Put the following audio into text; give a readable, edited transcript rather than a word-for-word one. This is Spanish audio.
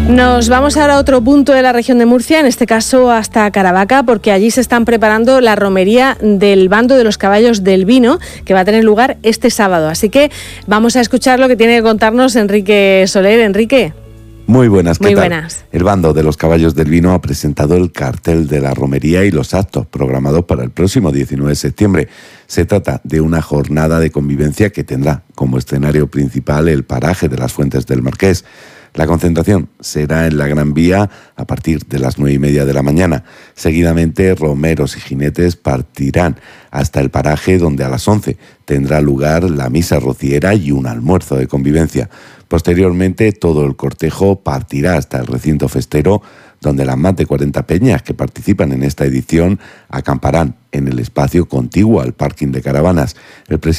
Nos vamos ahora a otro punto de la región de Murcia, en este caso hasta Caravaca, porque allí se están preparando la romería del Bando de los Caballos del Vino, que va a tener lugar este sábado. Así que vamos a escuchar lo que tiene que contarnos Enrique Soler. Enrique. Muy buenas, ¿qué Muy tal? buenas. El Bando de los Caballos del Vino ha presentado el cartel de la romería y los actos programados para el próximo 19 de septiembre. Se trata de una jornada de convivencia que tendrá como escenario principal el paraje de las Fuentes del Marqués. La concentración será en la Gran Vía a partir de las 9:30 de la mañana. Seguidamente, romeros y jinetes partirán hasta el paraje, donde a las 11 tendrá lugar la misa rociera y un almuerzo de convivencia. Posteriormente, todo el cortejo partirá hasta el recinto festero, donde las más de 40 peñas que participan en esta edición acamparán en el espacio contiguo al parking de caravanas. El